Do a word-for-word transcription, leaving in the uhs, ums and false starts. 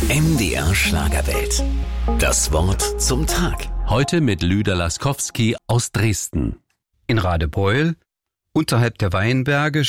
M D R Schlagerwelt. Das Wort zum Tag. Heute mit Lüder Laskowski aus Dresden. In Radebeul, unterhalb der Weinberge,